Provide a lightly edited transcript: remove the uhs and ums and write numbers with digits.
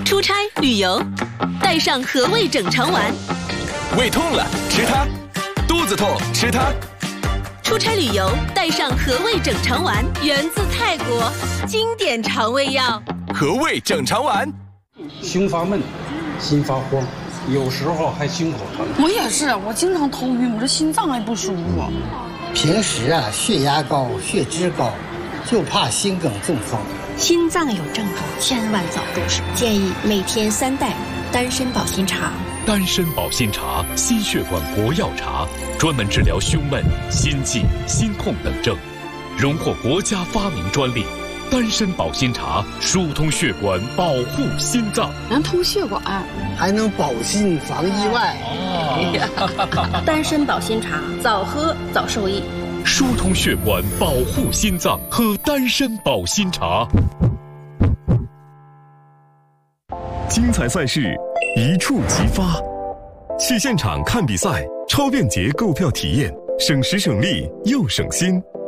出差旅游，带上和味整肠丸。 胃痛了吃它，肚子痛吃它。 出差旅游，带上和味整肠丸，源自泰国，经典肠胃药。 和味整肠丸。 胸发闷，心发慌，有时候还心口疼。 我也是，我经常头晕，我这心脏还不舒服。 平时血压高、血脂高，就怕心梗中风。 心脏有症状，千万早重视。建议每天3袋丹参保心茶。 丹参保心茶，心血管国药茶，专门治疗胸闷、心悸、心痛等症，荣获国家发明专利。丹参保心茶疏通血管，保护心脏， 能通血管， 还能保心防意外。 丹参保心茶，早喝早受益。 疏通血管，保护心脏，喝丹参保心茶。 精彩赛事，一触即发。去现场看比赛，超便捷购票体验，省时省力又省心。